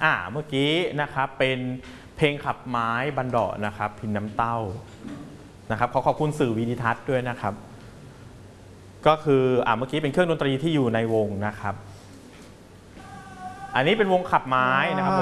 เมื่อกี้นะครับเป็นเพลงขับไม้บันดาะนะครับพินน้ำเต้านะครับขอบคุณสื่อวิดิทัศน์ด้วยนะครับก็คือเมื่อกี้เป็นเครื่องดนตรีที่อยู่ในวงนะครับอันนี้เป็นวงขับไม้นะครับ